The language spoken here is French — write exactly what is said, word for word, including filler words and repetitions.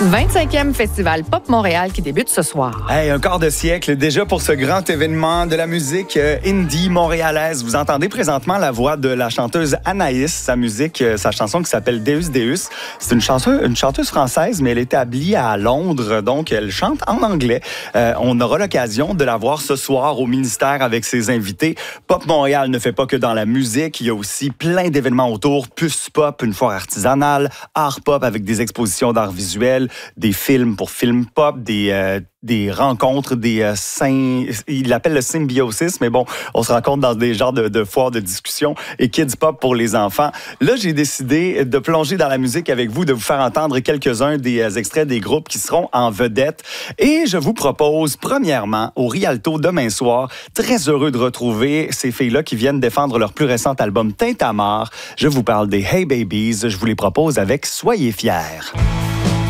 vingt-cinquième Festival Pop Montréal qui débute ce soir. Hey, un quart de siècle déjà pour ce grand événement de la musique euh, indie montréalaise. Vous entendez présentement la voix de la chanteuse Anaïs, sa musique, euh, sa chanson qui s'appelle Deus Deus. C'est une chanteuse, une chanteuse française, mais elle est établie à Londres, donc elle chante en anglais. Euh, on aura l'occasion de la voir ce soir au ministère avec ses invités. Pop Montréal ne fait pas que dans la musique, il y a aussi plein d'événements autour. Puce Pop, une foire artisanale, art pop avec des expositions d'art visuel, des films pour film pop, des, euh, des rencontres, des euh, syn... il l'appelle le symbiosis, mais bon, on se rencontre dans des genres de, de foires de discussion et kids pop pour les enfants. Là, j'ai décidé de plonger dans la musique avec vous, de vous faire entendre quelques-uns des euh, extraits des groupes qui seront en vedette. Et je vous propose, premièrement, au Rialto demain soir, très heureux de retrouver ces filles-là qui viennent défendre leur plus récent album Tintamarre. Je vous parle des Hey Babies. Je vous les propose avec Soyez fiers.